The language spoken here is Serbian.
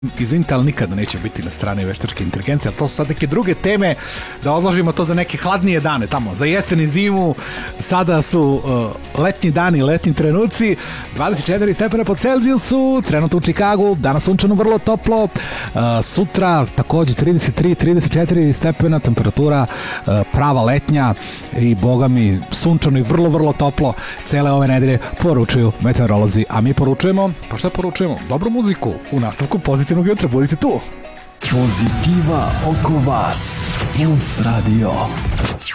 Izvinite, ali nikada neće biti na strani veštačke inteligencije, ali to su sad neke druge teme, da odložimo to za neke hladnije dane tamo, za jesen i zimu. Sada su letnji dani, letnji trenuci, 24 stepena po Celzijusu, trenutno u Čikagu, danas sunčano, vrlo toplo, sutra takođe 33-34 stepena, temperatura prava letnja i boga mi sunčano i vrlo, vrlo toplo cele ove nedelje, poručuju meteorolozi, a mi poručujemo, pa šta poručujemo? Dobru muziku u nastavku Pozitivnog jutra, budite tu. Pozitiva oko vas. Plus Radio.